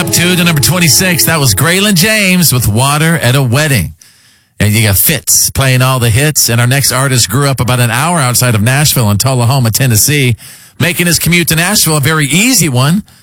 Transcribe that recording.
up to number 26. That was Graylin James with Water at a Wedding. And you got Fitz playing all the hits. And our next artist grew up about an hour outside of Nashville in Tullahoma, Tennessee, making his commute to Nashville a very easy one